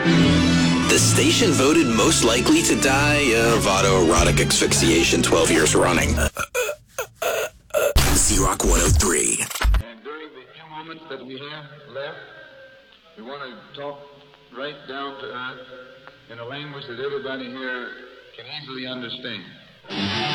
The station voted most likely to die of autoerotic asphyxiation 12 years running. Z-Rock 103. And during the few moments that we have left, we want to talk right down to earth in a language that everybody here can easily understand.